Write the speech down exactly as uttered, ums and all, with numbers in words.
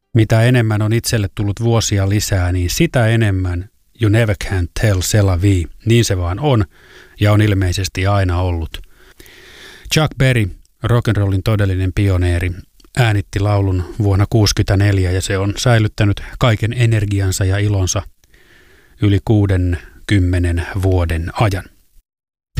Mitä enemmän on itselle tullut vuosia lisää, niin sitä enemmän you never can tell c'est la vie. Niin se vaan on ja on ilmeisesti aina ollut. Chuck Berry, rock'n'rollin todellinen pioneeri, äänitti laulun vuonna kuusikymmentäneljä ja se on säilyttänyt kaiken energiansa ja ilonsa yli kuudenkymmenen vuoden ajan.